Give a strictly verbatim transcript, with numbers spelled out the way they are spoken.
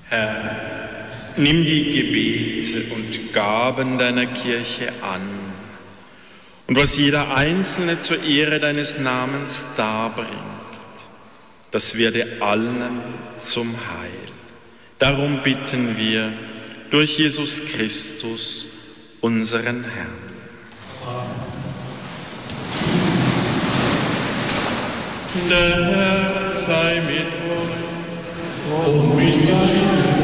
Herr, nimm die Gebete und Gaben deiner Kirche an und was jeder Einzelne zur Ehre deines Namens darbringt, das werde allen zum Heil. Darum bitten wir durch Jesus Christus, unseren Herrn. Amen. Der Herr sei mit euch und mit dir.